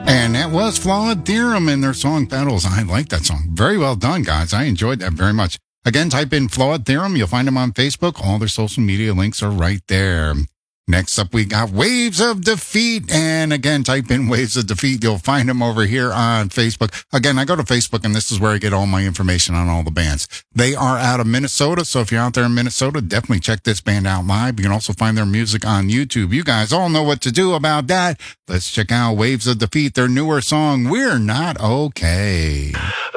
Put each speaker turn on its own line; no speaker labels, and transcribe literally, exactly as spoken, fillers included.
And that was Flawed Theorem in their song Battles. I like that song. Very well done, guys. I enjoyed that very much. Again, type in Flawed Theorem. You'll find them on Facebook. All their social media links are right there. Next up, we got Waves of Defeat. And again, type in Waves of Defeat. You'll find them over here on Facebook. Again, I go to Facebook, and this is where I get all my information on all the bands. They are out of Minnesota, so if you're out there in Minnesota, definitely check this band out live. You can also find their music on YouTube. You guys all know what to do about that. Let's check out Waves of Defeat, their newer song, We're Not Okay.